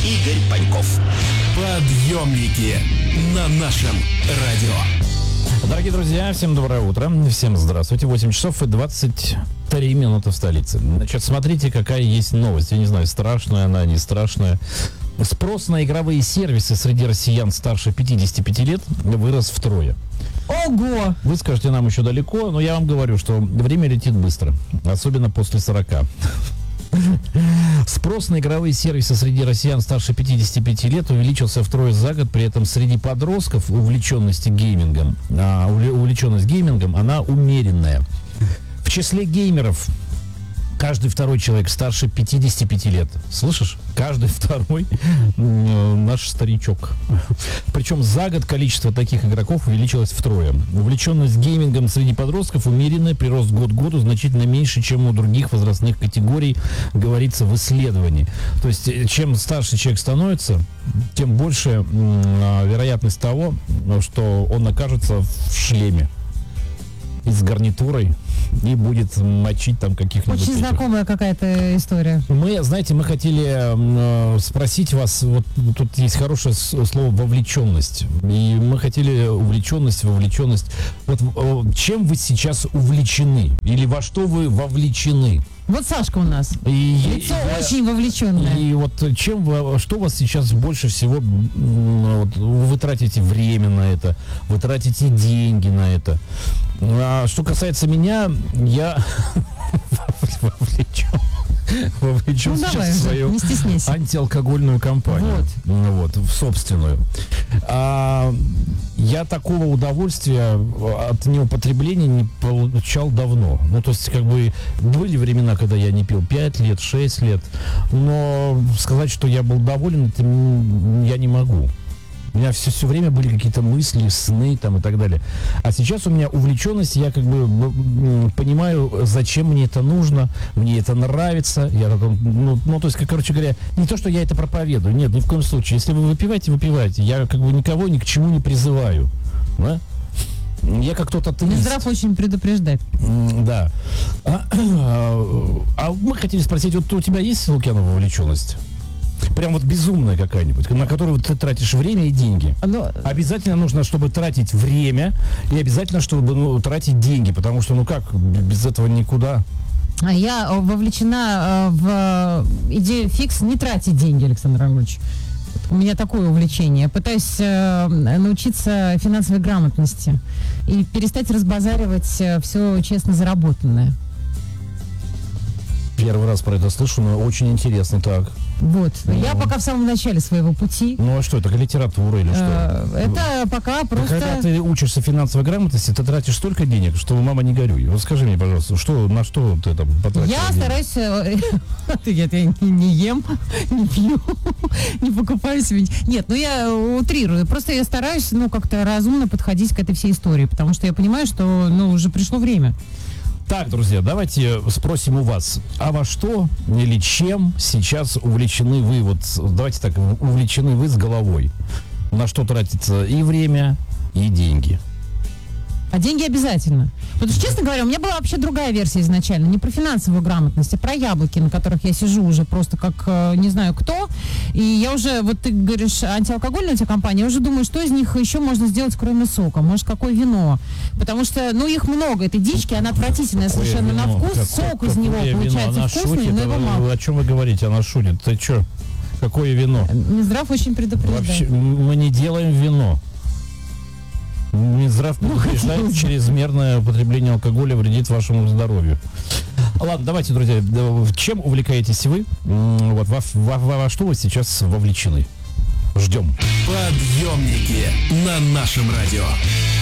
Игорь Паньков. Подъемники на нашем радио. Дорогие друзья, всем доброе утро. Всем здравствуйте. 8 часов и 23 минуты в столице. Значит, смотрите, какая есть новость. Я не знаю, страшная она, не страшная. Спрос на игровые сервисы среди россиян старше 55 лет вырос втрое. Ого! Вы скажете, нам еще далеко, но я вам говорю, что время летит быстро. Особенно после 40. Спрос на игровые сервисы среди россиян старше 55 лет увеличился втрое за год. При этом среди подростков увлеченность геймингом, она умеренная. В числе геймеров каждый второй человек старше 55 лет. Слышишь? Каждый второй наш старичок. Причем за год количество таких игроков увеличилось втрое. Увлеченность геймингом среди подростков умеренная, прирост год к году значительно меньше, чем у других возрастных категорий, говорится в исследовании. То есть, чем старше человек становится, тем больше вероятность того, что он окажется в шлеме и с гарнитурой и будет мочить там каких-нибудь... Очень знакомая какая-то история. Мы, знаете, мы хотели спросить вас, вот тут есть хорошее слово «вовлеченность», и мы хотели вовлеченность. Вот чем вы сейчас увлечены? Или во что вы вовлечены? Вот Сашка у нас. Лицо очень вовлеченное. И вот что у вас сейчас больше всего, вы тратите время на это, вы тратите деньги на это. А что касается меня, я вовлечен сейчас в свою антиалкогольную кампанию. Вот, в собственную. Я такого удовольствия от неупотребления не получал давно. Ну, то есть, как бы, были времена, когда я не пил 5 лет, 6 лет, но сказать, что я был доволен, это я не могу. У меня все время были какие-то мысли, сны там и так далее. А сейчас у меня увлеченность, я как бы понимаю, зачем мне это нужно, мне это нравится. Я то есть, короче говоря, не то, что я это проповедую, нет, ни в коем случае. Если вы выпиваете, выпивайте. Я как бы никого ни к чему не призываю. Да? Я как тот атеист. Минздрав очень предупреждает. Да. А мы хотели спросить, вот у тебя есть, Лукьянова, вовлеченность? Прям вот безумная какая-нибудь, на которую ты тратишь время и деньги. Обязательно нужно, чтобы тратить время, и обязательно, чтобы тратить деньги, потому что, без этого никуда. Я вовлечена в идею фикс не тратить деньги, Александр Ангелович. У меня такое увлечение. Я пытаюсь научиться финансовой грамотности и перестать разбазаривать все честно заработанное. Первый раз про это слышу, но очень интересно, так. Вот. Я пока в самом начале своего пути. Ну а что, это литература или что? Это пока просто... Когда ты учишься финансовой грамотности, ты тратишь столько денег, что мама не горюй. Вот скажи мне, пожалуйста, на что ты там потратишь? Я стараюсь... Я не ем, не пью, не покупаю себе... Нет, я утрирую. Просто я стараюсь, как-то разумно подходить к этой всей истории, потому что я понимаю, что, уже пришло время. Так, друзья, давайте спросим у вас, а во что или чем сейчас увлечены вы, давайте так, увлечены вы с головой? На что тратится и время, и деньги? А деньги обязательно. Потому что, честно говоря, у меня была вообще другая версия изначально. Не про финансовую грамотность, а про яблоки, на которых я сижу уже просто как не знаю кто. И я уже, ты говоришь, антиалкогольная у тебя компания, я уже думаю, что из них еще можно сделать, кроме сока. Может, какое вино? Потому что, их много. Этой дички, она отвратительная совершенно на вкус. Сок из него получается вкусный, но его мало. О чем вы говорите? Она шутит. Ты что? Какое вино? Минздрав очень предупреждает. Вообще, мы не делаем вино. Минздрав предупреждает, чрезмерное употребление алкоголя вредит вашему здоровью. Ладно, давайте, друзья, чем увлекаетесь вы? Во что вы сейчас вовлечены? Ждем. Подъемники на нашем радио.